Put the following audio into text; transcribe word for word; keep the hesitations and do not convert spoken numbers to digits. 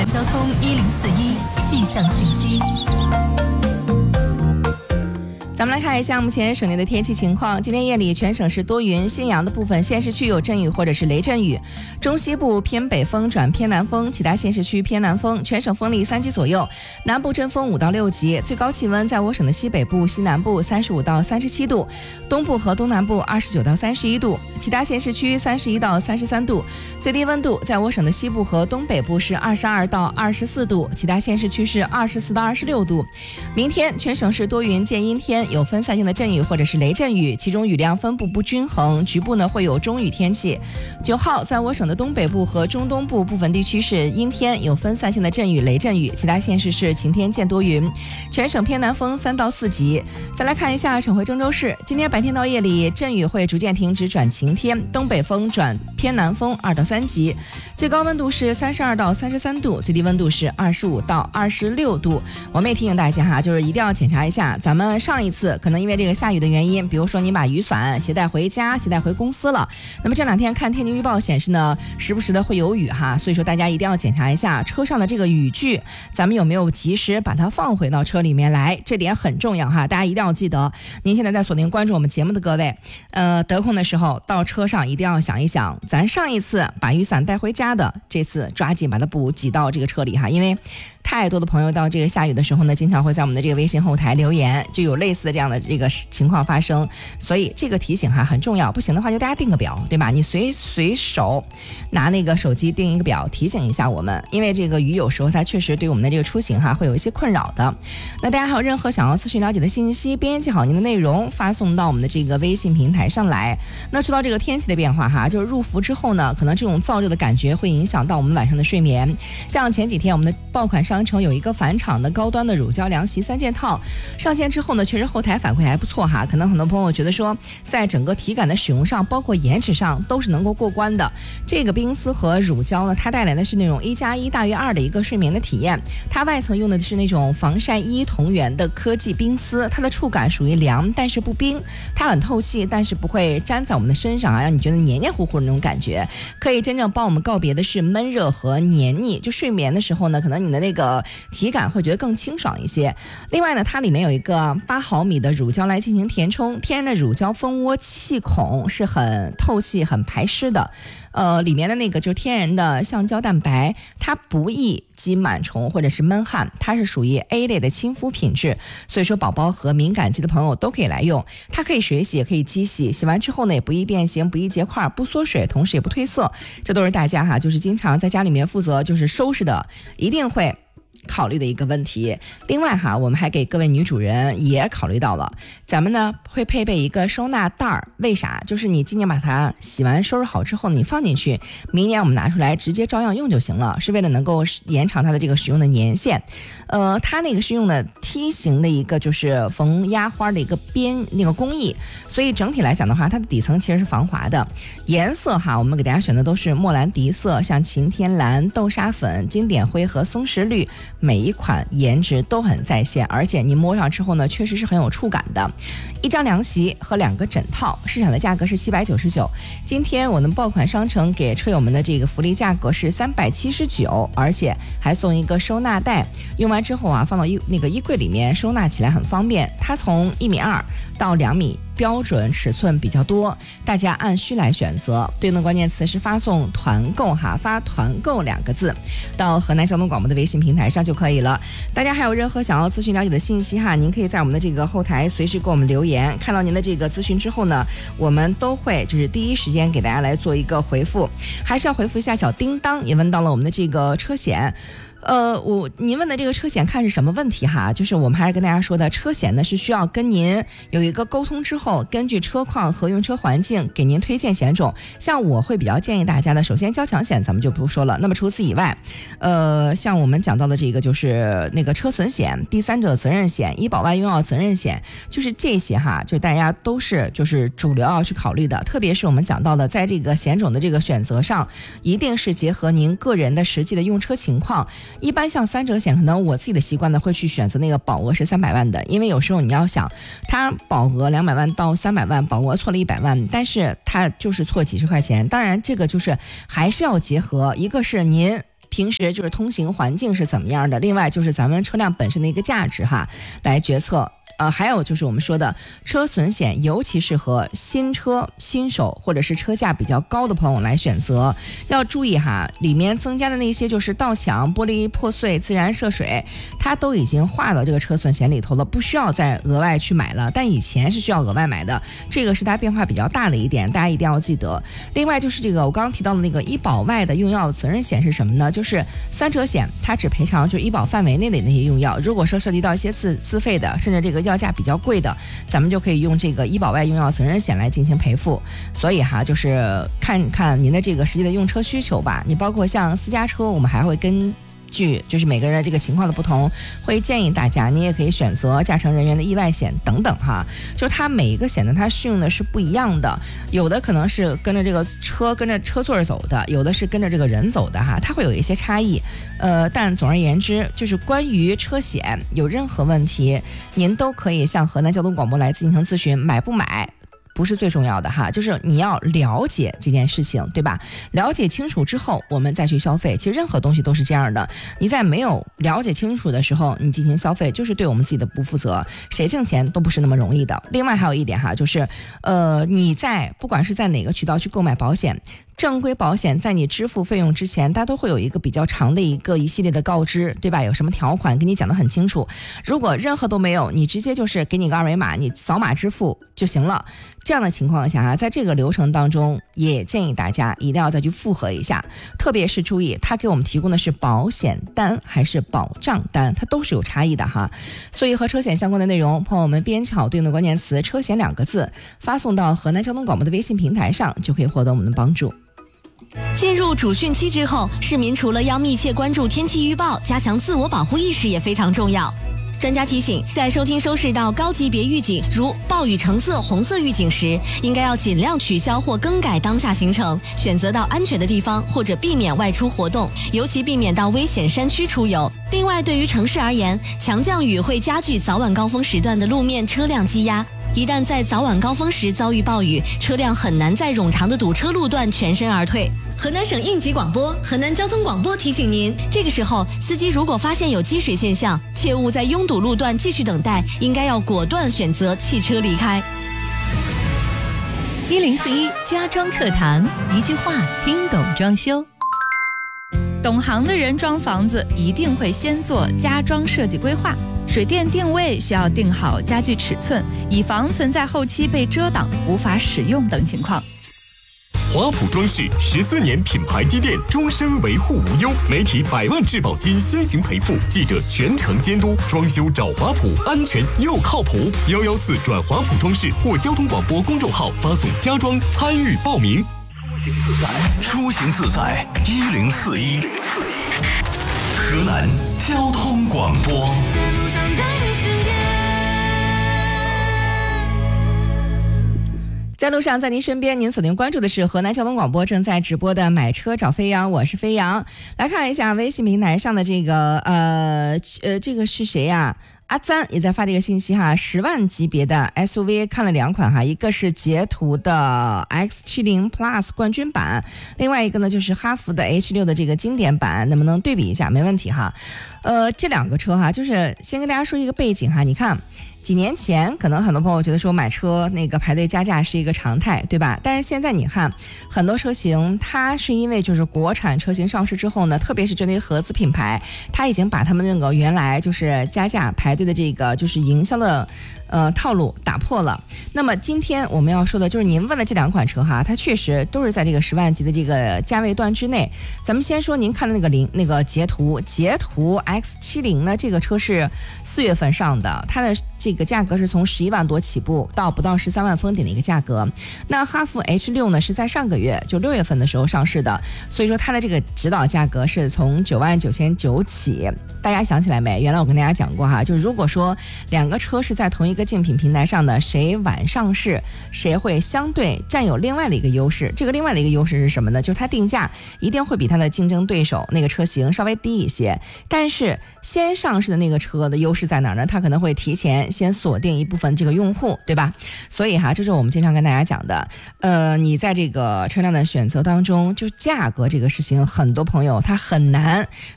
交通一零四一气象信息。咱们来看一下目前省内的天气情况。今天夜里全省是多云，信阳的部分县市区有阵雨或者是雷阵雨，中西部偏北风转偏南风，其他县市区偏南风，全省风力三级左右，南部阵风五到六级，最高气温在我省的西北部、西南部三十五到三十七度，东部和东南部二十九到三十一度，其他县市区三十一到三十三度，最低温度在我省的西部和东北部是二十二到二十四度，其他县市区是二十四到二十六度。明天全省是多云见阴天，有分散性的阵雨或者是雷阵雨，其中雨量分布不均衡，局部呢会有中雨天气。九号在我省的东北部和中东部部分地区是阴天，有分散性的阵雨雷阵雨，其他县市是晴天见多云，全省偏南风三到四级。再来看一下省会郑州市，今天白天到夜里阵雨会逐渐停止转晴天，东北风转偏南风二到三级，最高温度是三十二到三十三度，最低温度是二十五到二十六度。我们也提醒大家哈，就是一定要检查一下，咱们上一次可能因为这个下雨的原因，比如说你把雨伞携带回家、携带回公司了，那么这两天看天气预报显示呢，时不时的会有雨哈，所以说大家一定要检查一下车上的这个雨具，咱们有没有及时把它放回到车里面来，这点很重要哈，大家一定要记得。您现在在锁定关注我们节目的各位，呃，得空的时候到车上一定要想一想，咱上一次把雨伞带回家的，这次抓紧把它补挤到这个车里哈，因为太多的朋友到这个下雨的时候呢，经常会在我们的这个微信后台留言，就有类似的这样的这个情况发生，所以这个提醒哈很重要。不行的话就大家定个表，对吧？你随随手拿那个手机定一个表，提醒一下我们，因为这个雨有时候它确实对我们的这个出行哈会有一些困扰的。那大家还有任何想要咨询了解的信息，编辑好您的内容发送到我们的这个微信平台上来。那说到这个天气的变化哈，就是入伏之后呢，可能这种燥热的感觉会影响到我们晚上的睡眠。像前几天我们的爆款商城有一个返厂的高端的乳胶凉席三件套上线之后呢，确实后台反馈还不错哈，可能很多朋友觉得说在整个体感的使用上，包括颜值上都是能够过关的。这个冰丝和乳胶呢，它带来的是那种一加一大于二的一个睡眠的体验。它外层用的是那种防晒衣同源的科技冰丝，它的触感属于凉但是不冰，它很透气，但是不会粘在我们的身上啊，让你觉得黏黏糊糊的那种感觉，可以真正帮我们告别的是闷热和黏腻。就睡眠的时候呢，可能你的那个体感会觉得更清爽一些。另外呢，它里面有一个八毫米的乳胶来进行填充，天然的乳胶蜂窝气孔是很透气很排湿的，呃，里面的那个就是天然的橡胶蛋白，它不易积螨虫或者是闷汗，它是属于 A 类的亲肤品质，所以说宝宝和敏感肌的朋友都可以来用。它可以水洗也可以机洗，洗完之后呢也不易变形不易结块不缩水，同时也不褪色，这都是大家哈就是经常在家里面负责就是收拾的一定会考虑的一个问题。另外哈，我们还给各位女主人也考虑到了，咱们呢会配备一个收纳袋儿，为啥？就是你今年把它洗完收拾好之后，你放进去，明年我们拿出来直接照样用就行了，是为了能够延长它的这个使用的年限。呃，它那个是用的梯形的一个就是缝压花的一个边那个工艺，所以整体来讲的话，它的底层其实是防滑的。颜色哈，我们给大家选的都是莫兰迪色，像晴天蓝、豆沙粉、经典灰和松石绿，每一款颜值都很在线，而且你摸上之后呢，确实是很有触感的。一张凉席和两个枕套，市场的价格是七百九十九，今天我们爆款商城给车友们的这个福利价格是三百七十九，而且还送一个收纳袋，用完之后啊，放到衣那个衣柜里面收纳起来很方便。它从一米二到两米。标准尺寸比较多，大家按需来选择。对应的关键词是发送团购哈，发团购两个字到河南交通广播的微信平台上就可以了。大家还有任何想要咨询了解的信息哈，您可以在我们的这个后台随时给我们留言，看到您的这个咨询之后呢，我们都会就是第一时间给大家来做一个回复。还是要回复一下小叮当也问到了我们的这个车险。呃，我您问的这个车险看是什么问题哈？就是我们还是跟大家说的，车险呢是需要跟您有一个沟通之后，根据车况和用车环境给您推荐险种。像我会比较建议大家的，首先交强险咱们就不说了。那么除此以外，呃，像我们讲到的这个就是那个车损险、第三者责任险、医保外用药责任险，就是这些哈，就是大家都是就是主流要去考虑的。特别是我们讲到的，在这个险种的这个选择上，一定是结合您个人的实际的用车情况。一般像三者险，可能我自己的习惯呢会去选择那个保额是三百万的，因为有时候你要想，它保额两百万到三百万，保额错了一百万，但是它就是错几十块钱。当然，这个就是还是要结合，一个是您平时就是通行环境是怎么样的，另外就是咱们车辆本身的一个价值哈，来决策。呃，还有就是我们说的车损险，尤其适合新车新手或者是车价比较高的朋友来选择。要注意哈，里面增加的那些就是盗抢、玻璃破碎、自燃涉水，它都已经划到这个车损险里头了，不需要再额外去买了。但以前是需要额外买的，这个是它变化比较大的一点，大家一定要记得。另外就是这个我刚刚提到的那个医保外的用药责任险是什么呢？就是三者险，它只赔偿就是医保范围内的那些用药。如果说涉及到一些自自费的，甚至这个药价比较贵的，咱们就可以用这个医保外用药责任险来进行赔付。所以哈，就是看看您的这个实际的用车需求吧。你包括像私家车，我们还会根据就是每个人这个情况的不同，会建议大家你也可以选择驾乘人员的意外险等等哈。就它每一个险呢，它适用的是不一样的，有的可能是跟着这个车跟着车座走的，有的是跟着这个人走的哈，它会有一些差异。呃，但总而言之，就是关于车险有任何问题，您都可以向河南交通广播来进行咨询，买不买不是最重要的哈，就是你要了解这件事情，对吧？了解清楚之后，我们再去消费。其实任何东西都是这样的，你在没有了解清楚的时候，你进行消费，就是对我们自己的不负责。谁挣钱都不是那么容易的。另外还有一点哈，就是，呃，你在不管是在哪个渠道去购买保险。正规保险在你支付费用之前，它都会有一个比较长的一个一系列的告知，对吧？有什么条款给你讲得很清楚。如果任何都没有，你直接就是给你个二维码，你扫码支付就行了。这样的情况下啊，在这个流程当中，也建议大家一定要再去复核一下，特别是注意，它给我们提供的是保险单还是保障单，它都是有差异的哈。所以和车险相关的内容，朋友们编辑好对应的关键词“车险”两个字，发送到河南交通广播的微信平台上，就可以获得我们的帮助。 进入主汛期之后，市民除了要密切关注天气预报，加强自我保护意识也非常重要。专家提醒，在收听收视到高级别预警如暴雨橙色、红色预警时，应该要尽量取消或更改当下行程，选择到安全的地方，或者避免外出活动，尤其避免到危险山区出游。另外，对于城市而言，强降雨会加剧早晚高峰时段的路面车辆积压。一旦在早晚高峰时遭遇暴雨，车辆很难在冗长的堵车路段全身而退。河南省应急广播、河南交通广播提醒您，这个时候司机如果发现有积水现象，切勿在拥堵路段继续等待，应该要果断选择汽车离开。 一零四一家装课堂，一句话听懂装修。 懂行的人装房子一定会先做家装设计规划，水电定位需要定好家具尺寸，以防存在后期被遮挡无法使用等情况。 华普装饰十四年品牌积淀，终身维护无忧，媒体百万质保金先行赔付，记者全程监督，装修找华普，安全又靠谱。幺幺四转华普装饰或交通广播公众号发送家装参与报名。 出行自在一零四一，河南交通广播。 在路上，在您身边，您锁定关注的是河南交通广播正在直播的买车找飞扬，我是飞扬。来看一下微信平台上的这个呃呃，这个是谁呀、啊？阿赞也在发这个信息哈，十万级别的 S U V 看了两款哈，一个是捷途的 X 七十 Plus 冠军版，另外一个呢就是哈弗的 H 六 的这个经典版，能不能对比一下？没问题哈。呃，这两个车哈，就是先跟大家说一个背景哈，你看。几年前，可能很多朋友觉得说买车那个排队加价是一个常态，对吧？但是现在你看，很多车型它是因为就是国产车型上市之后呢，特别是针对合资品牌，它已经把他们那个原来就是加价排队的这个就是营销的呃套路打破了。那么今天我们要说的就是您问的这两款车哈，它确实都是在这个十万级的这个价位段之内。咱们先说您看的那个零那个捷途，捷途 X 七十 呢，这个车是四月份上的，它的这个价格是从十一万多起步到不到十三万封顶的一个价格。那哈弗 H 六 呢是在上个月就六月份的时候上市的，所以说它的这个指导价格是从九万九千九起。大家想起来没？原来我跟大家讲过哈，就是如如果说两个车是在同一个竞品平台上的，谁晚上市，谁会相对占有另外的一个优势。这个另外的一个优势是什么呢？就是它定价一定会比它的竞争对手那个车型稍微低一些，但是先上市的那个车的优势在哪儿呢？它可能会提前先锁定一部分这个用户，对吧？所以哈，这是我们经常跟大家讲的，呃，你在这个车辆的选择当中，就价格这个事情，很多朋友他很难